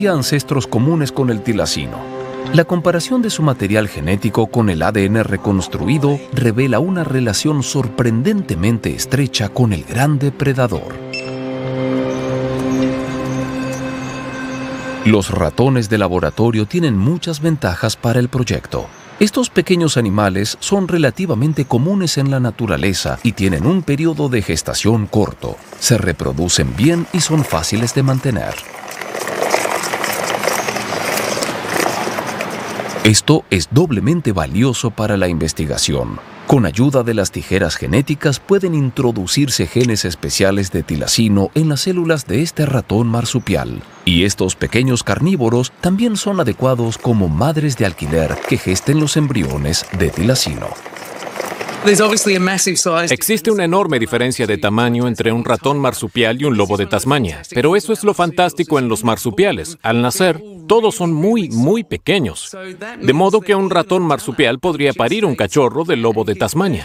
ancestros comunes con el tilacino. La comparación de su material genético con el ADN reconstruido revela una relación sorprendentemente estrecha con el gran depredador. Los ratones de laboratorio tienen muchas ventajas para el proyecto. Estos pequeños animales son relativamente comunes en la naturaleza y tienen un periodo de gestación corto. Se reproducen bien y son fáciles de mantener. Esto es doblemente valioso para la investigación. Con ayuda de las tijeras genéticas pueden introducirse genes especiales de tilacino en las células de este ratón marsupial. Y estos pequeños carnívoros también son adecuados como madres de alquiler que gesten los embriones de tilacino. Existe una enorme diferencia de tamaño entre un ratón marsupial y un lobo de Tasmania, pero eso es lo fantástico en los marsupiales. Al nacer, todos son muy pequeños, de modo que un ratón marsupial podría parir un cachorro del lobo de Tasmania.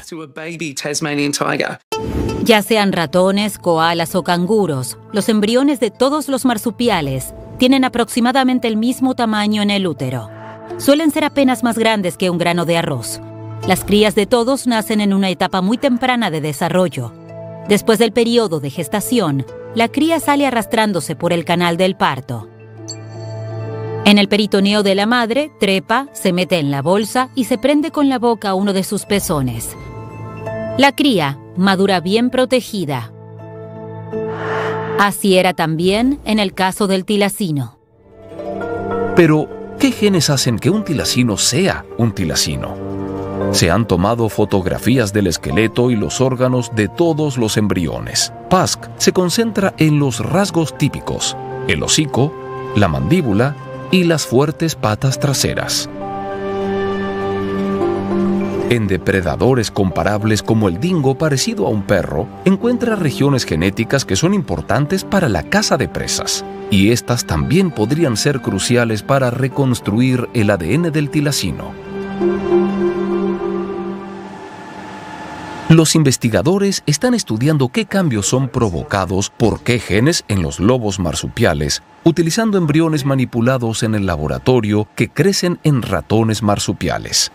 Ya sean ratones, koalas o canguros, los embriones de todos los marsupiales tienen aproximadamente el mismo tamaño en el útero. Suelen ser apenas más grandes que un grano de arroz. Las crías de todos nacen en una etapa muy temprana de desarrollo. Después del periodo de gestación, la cría sale arrastrándose por el canal del parto. En el peritoneo de la madre, trepa, se mete en la bolsa y se prende con la boca a uno de sus pezones. La cría madura bien protegida. Así era también en el caso del tilacino. Pero, ¿qué genes hacen que un tilacino sea un tilacino? Se han tomado fotografías del esqueleto y los órganos de todos los embriones. PASC se concentra en los rasgos típicos: el hocico, la mandíbula y las fuertes patas traseras. En depredadores comparables como el dingo, parecido a un perro, encuentra regiones genéticas que son importantes para la caza de presas. Y estas también podrían ser cruciales para reconstruir el ADN del tilacino. Los investigadores están estudiando qué cambios son provocados por qué genes en los lobos marsupiales, utilizando embriones manipulados en el laboratorio que crecen en ratones marsupiales.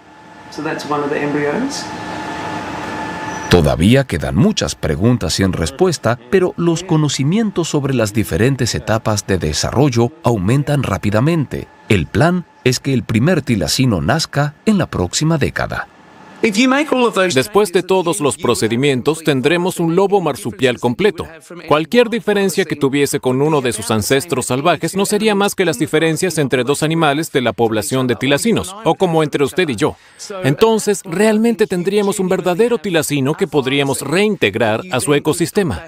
Todavía quedan muchas preguntas sin respuesta, pero los conocimientos sobre las diferentes etapas de desarrollo aumentan rápidamente. El plan es que el primer tilacino nazca en la próxima década. Después de todos los procedimientos, tendremos un lobo marsupial completo. Cualquier diferencia que tuviese con uno de sus ancestros salvajes no sería más que las diferencias entre dos animales de la población de tilacinos, o como entre usted y yo. Entonces, realmente tendríamos un verdadero tilacino que podríamos reintegrar a su ecosistema.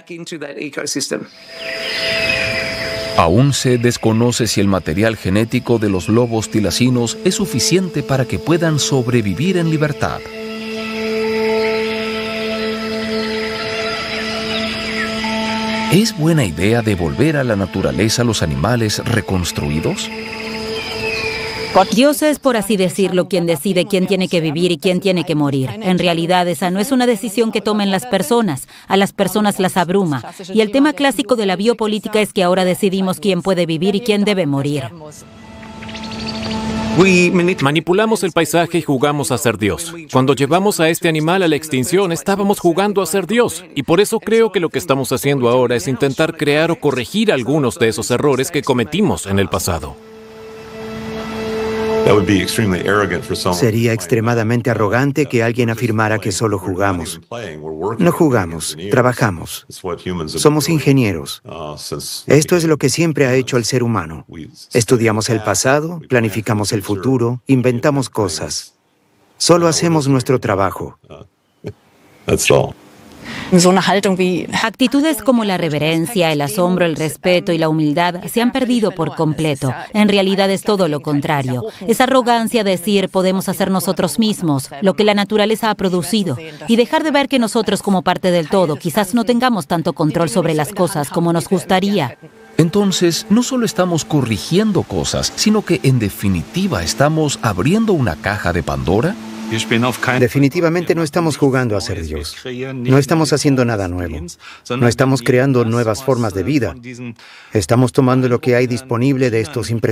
Aún se desconoce si el material genético de los lobos tilacinos es suficiente para que puedan sobrevivir en libertad. ¿Es buena idea devolver a la naturaleza los animales reconstruidos? Dios es, por así decirlo, quien decide quién tiene que vivir y quién tiene que morir. En realidad, esa no es una decisión que tomen las personas. A las personas las abruma. Y el tema clásico de la biopolítica es que ahora decidimos quién puede vivir y quién debe morir. Manipulamos el paisaje y jugamos a ser Dios. Cuando llevamos a este animal a la extinción, estábamos jugando a ser Dios. Y por eso creo que lo que estamos haciendo ahora es intentar crear o corregir algunos de esos errores que cometimos en el pasado. Sería extremadamente arrogante que alguien afirmara que solo jugamos. No jugamos, trabajamos. Somos ingenieros. Esto es lo que siempre ha hecho el ser humano. Estudiamos el pasado, planificamos el futuro, inventamos cosas. Solo hacemos nuestro trabajo. Actitudes como la reverencia, el asombro, el respeto y la humildad se han perdido por completo. En realidad es todo lo contrario. Es arrogancia decir podemos hacer nosotros mismos lo que la naturaleza ha producido y dejar de ver que nosotros como parte del todo quizás no tengamos tanto control sobre las cosas como nos gustaría. Entonces, no solo estamos corrigiendo cosas, sino que en definitiva estamos abriendo una caja de Pandora. Definitivamente no estamos jugando a ser Dios. No estamos haciendo nada nuevo. No estamos creando nuevas formas de vida. Estamos tomando lo que hay disponible de estos impresionantes